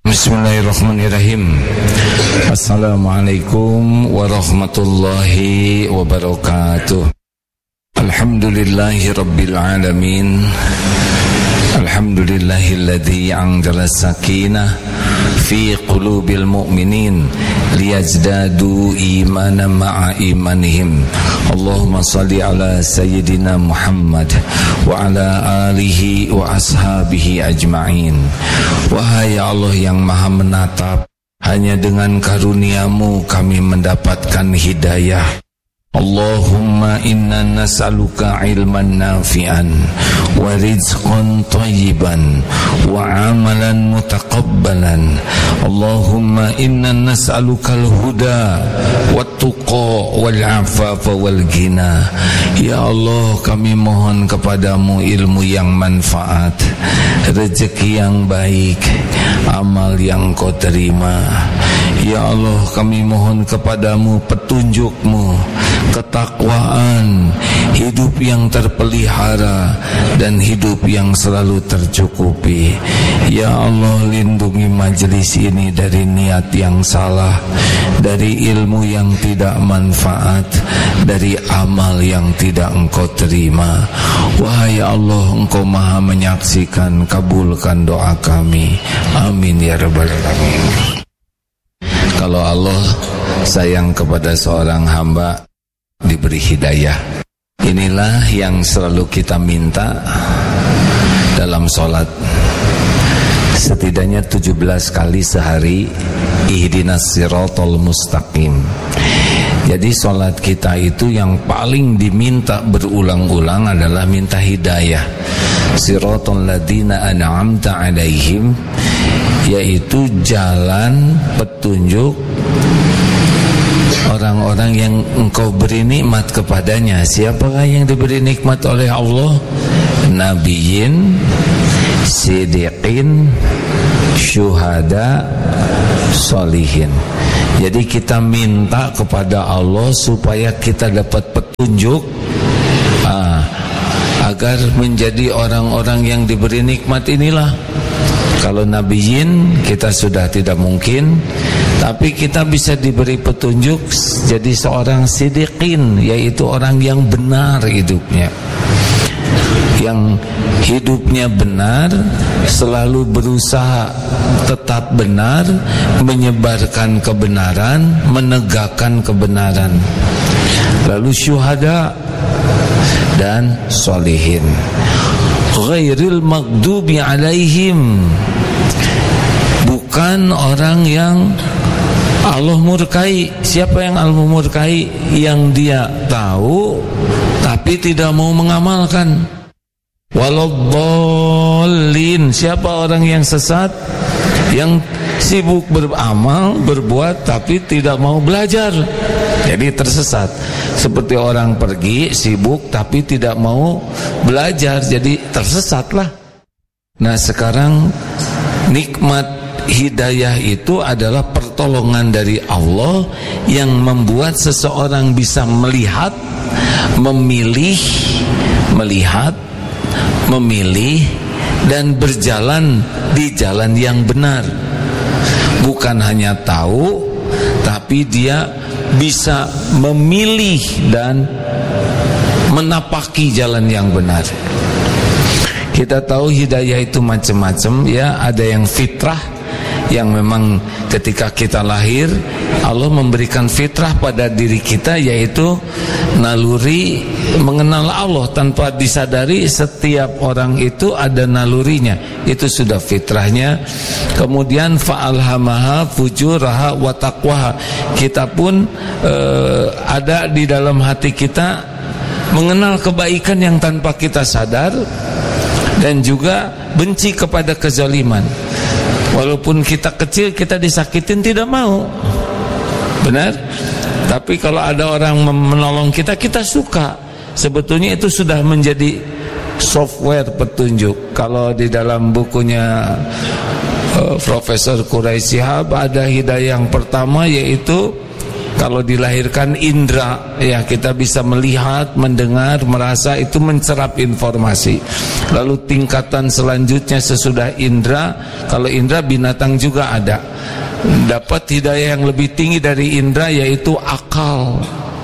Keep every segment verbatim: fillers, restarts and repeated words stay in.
Bismillahirrahmanirrahim. Assalamualaikum warahmatullahi wabarakatuh. Alhamdulillahi rabbil alamin. Alhamdulillahilladzi anzala sakinah fi qulubil mu'minin liyazdadu imanan ma'a imanihim. Allahumma salli ala sayyidina Muhammad wa ala alihi wa ashabihi ajma'in. Wahai Allah yang maha menatap, hanya dengan karuniamu kami mendapatkan hidayah. Allahumma inna nas'aluka ilman nafi'an wa rizqan tayyiban wa amalan mutaqabbalan. Allahumma inna nas'aluka al-huda wat-tuqa wal-afafa wal-ghina. Ya Allah, kami mohon kepadamu ilmu yang manfaat, rezeki yang baik, amal yang kau terima. Ya Allah, kami mohon kepadamu petunjukmu, ketakwaan, hidup yang terpelihara dan hidup yang selalu tercukupi. Ya Allah, lindungi majelis ini dari niat yang salah, dari ilmu yang tidak manfaat, dari amal yang tidak engkau terima. Wahai Allah, engkau maha menyaksikan, kabulkan doa kami. Amin ya rabbal alamin. Kalau Allah sayang kepada seorang hamba, diberi hidayah. Inilah yang selalu kita minta dalam sholat. Setidaknya tujuh belas kali sehari, ihdinas siratal mustaqim. Jadi sholat kita itu yang paling diminta berulang-ulang adalah minta hidayah. Siratal ladzina an'amta alaihim, yaitu jalan petunjuk orang-orang yang engkau beri nikmat kepadanya. Siapakah yang diberi nikmat oleh Allah? Nabiyin, siddiqin, syuhada, solihin. Jadi kita minta kepada Allah supaya kita dapat petunjuk ah, agar menjadi orang-orang yang diberi nikmat inilah. Kalau nabiyin kita sudah tidak mungkin, tapi kita bisa diberi petunjuk jadi seorang siddiqin, yaitu orang yang benar hidupnya, yang hidupnya benar, selalu berusaha tetap benar, menyebarkan kebenaran, menegakkan kebenaran. Lalu syuhada dan solihin. Ghairil maghdubi alaihim, bukan orang yang Allah murkai. Siapa yang Allah murkai? Yang dia tahu tapi tidak mau mengamalkan. Waladdallin, siapa orang yang sesat? Yang sibuk beramal, berbuat tapi tidak mau belajar, jadi tersesat. Seperti orang pergi sibuk tapi tidak mau belajar, jadi tersesatlah. Nah, sekarang nikmat hidayah itu adalah pertolongan dari Allah yang membuat seseorang bisa melihat, memilih, melihat, memilih dan berjalan di jalan yang benar. Bukan hanya tahu, tapi dia bisa memilih dan menapaki jalan yang benar. Kita tahu hidayah itu macam-macam ya. Ada yang fitrah, yang memang ketika kita lahir Allah memberikan fitrah pada diri kita, yaitu naluri mengenal Allah tanpa disadari. Setiap orang itu ada nalurinya, itu sudah fitrahnya. Kemudian fa'alhamaha fujuraha wa taqwaha, kita pun eh, ada di dalam hati kita mengenal kebaikan yang tanpa kita sadar, dan juga benci kepada kezaliman. Walaupun kita kecil, kita disakitin tidak mau, benar? Tapi kalau ada orang menolong kita, kita suka. Sebetulnya itu sudah menjadi software petunjuk. Kalau di dalam bukunya uh, Profesor Quraisy Shihab ada hidayah yang pertama, yaitu Kalau dilahirkan indera, ya kita bisa melihat, mendengar, merasa, itu mencerap informasi. Lalu tingkatan selanjutnya sesudah indera, kalau indera binatang juga ada, dapat hidayah yang lebih tinggi dari indera, yaitu akal.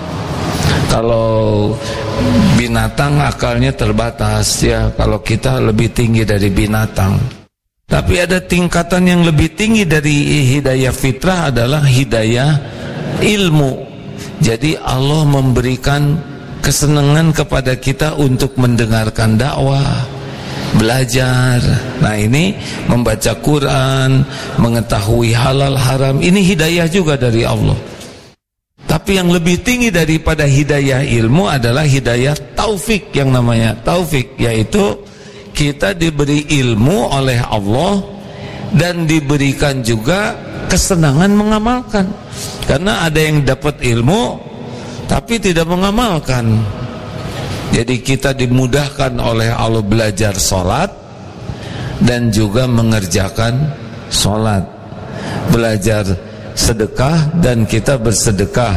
Kalau binatang akalnya terbatas, ya kalau kita lebih tinggi dari binatang. Tapi ada tingkatan yang lebih tinggi dari hidayah fitrah, adalah hidayah ilmu. Jadi Allah memberikan kesenangan kepada kita untuk mendengarkan dakwah, belajar. Nah ini membaca Quran, mengetahui halal haram, ini hidayah juga dari Allah. Tapi yang lebih tinggi daripada hidayah ilmu adalah hidayah taufik, yang namanya taufik, yaitu kita diberi ilmu oleh Allah dan diberikan juga kesenangan mengamalkan. Karena ada yang dapat ilmu tapi tidak mengamalkan. Jadi kita dimudahkan oleh Allah belajar sholat dan juga mengerjakan sholat, belajar sedekah dan kita bersedekah.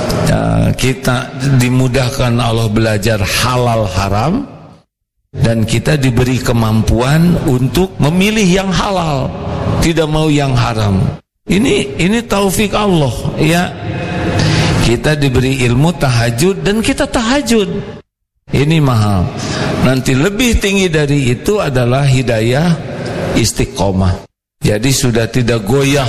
Kita dimudahkan Allah belajar halal haram dan kita diberi kemampuan untuk memilih yang halal, tidak mau yang haram. Ini ini taufik Allah, ya. Kita diberi ilmu tahajud dan kita tahajud. Ini mahal. Nanti lebih tinggi dari itu adalah hidayah istiqomah. Jadi sudah tidak goyah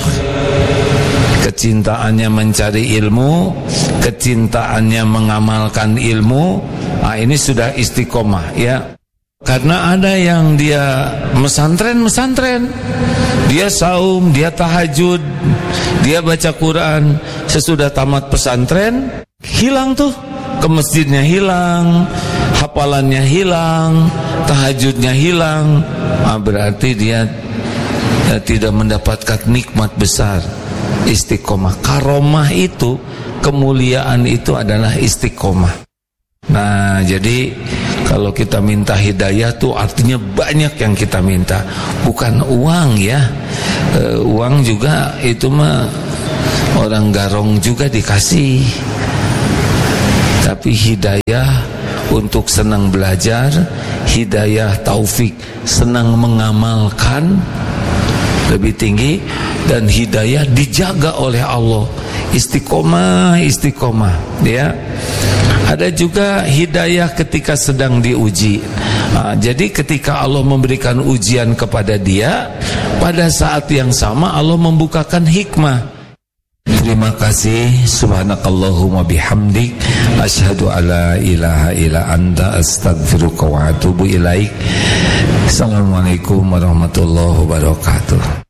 kecintaannya mencari ilmu, kecintaannya mengamalkan ilmu. Nah, ini sudah istiqomah, ya. Karena ada yang dia mesantren-mesantren, dia saum, dia tahajud, dia baca Quran, sesudah tamat pesantren hilang tuh, ke masjidnya hilang, hafalannya hilang, tahajudnya hilang. Nah, berarti dia, dia tidak mendapatkan nikmat besar istiqomah. Karomah itu, kemuliaan itu adalah istiqomah. Nah, jadi kalau kita minta hidayah tuh artinya banyak yang kita minta, bukan uang, ya. E, uang juga itu mah orang garong juga dikasih. Tapi hidayah untuk senang belajar, hidayah taufik senang mengamalkan lebih tinggi, dan hidayah dijaga oleh Allah, istiqomah, istiqomah, ya. Ada juga hidayah ketika sedang diuji. Nah, jadi ketika Allah memberikan ujian kepada dia, pada saat yang sama Allah membukakan hikmah. Terima kasih. Subhanakallahumma bihamdik, asyhadu alla ilaha illa anta, astaghfiruka wa atubu ilaik. Assalamualaikum warahmatullahi wabarakatuh.